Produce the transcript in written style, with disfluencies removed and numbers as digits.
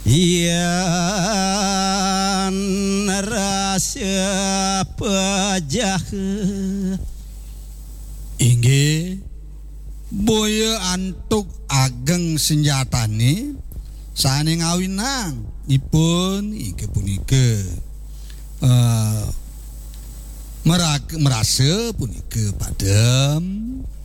Yen rasa pejah inggih boya antuk ageng senjatane sane ngawinang ipun inggih punika merasa punika padem